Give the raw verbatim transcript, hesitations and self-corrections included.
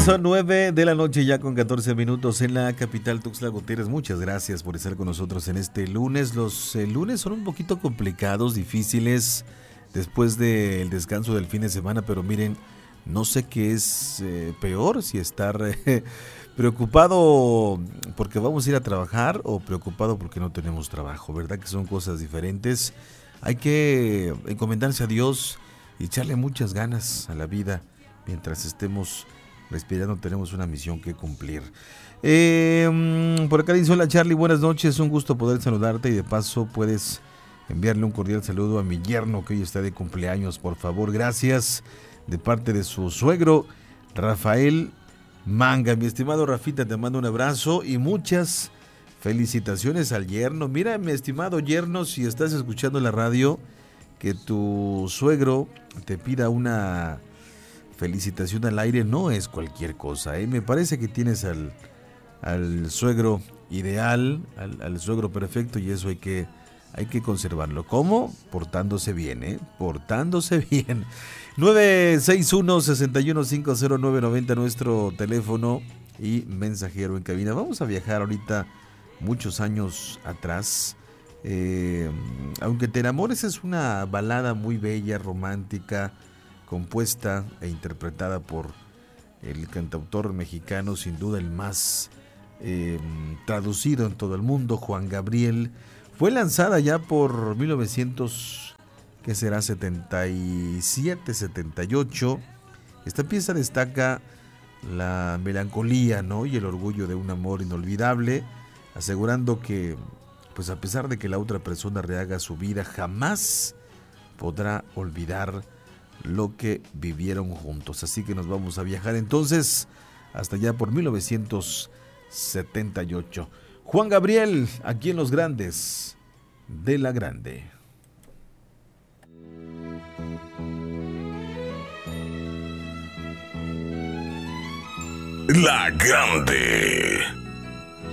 Son nueve de la noche ya con catorce minutos en la capital Tuxtla Gutiérrez. Muchas gracias por estar con nosotros en este lunes. Los eh, lunes son un poquito complicados, difíciles después del descanso del fin de semana, pero miren, no sé qué es eh, peor, si estar eh, preocupado porque vamos a ir a trabajar o preocupado porque no tenemos trabajo, ¿verdad? Que son cosas diferentes. Hay que encomendarse a Dios y echarle muchas ganas a la vida. Mientras estemos respirando tenemos una misión que cumplir. Eh, por acá dice: hola Charlie, buenas noches, un gusto poder saludarte y de paso puedes enviarle un cordial saludo a mi yerno que hoy está de cumpleaños, por favor, gracias, de parte de su suegro Rafael Manga. Mi estimado Rafita, te mando un abrazo y muchas felicitaciones al yerno. Mira, mi estimado yerno, si estás escuchando la radio, que tu suegro te pida una felicitación al aire no es cualquier cosa, ¿eh? Me parece que tienes al, al suegro ideal, al, al suegro perfecto, y eso hay que, hay que conservarlo. ¿Cómo? Portándose bien, ¿eh? Portándose bien. nueve seis uno, seis uno cinco cero nueve nueve cero nuestro teléfono y mensajero en cabina. Vamos a viajar ahorita muchos años atrás. Eh, aunque te enamores es una balada muy bella, romántica, compuesta e interpretada por el cantautor mexicano, sin duda el más eh, traducido en todo el mundo, Juan Gabriel. Fue lanzada ya por mil novecientos, ¿qué será? setenta y siete, setenta y ocho. Esta pieza destaca la melancolía, ¿no? y el orgullo de un amor inolvidable, asegurando que, pues a pesar de que la otra persona rehaga su vida, jamás podrá olvidar lo que vivieron juntos. Así que nos vamos a viajar entonces hasta allá por mil novecientos setenta y ocho. Juan Gabriel, aquí en Los Grandes de la Grande. La Grande.